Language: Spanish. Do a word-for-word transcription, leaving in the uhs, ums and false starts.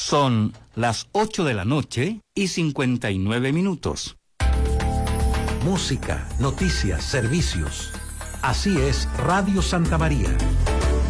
Son las ocho de la noche y cincuenta y nueve minutos. Música, noticias, servicios. Así es Radio Santa María.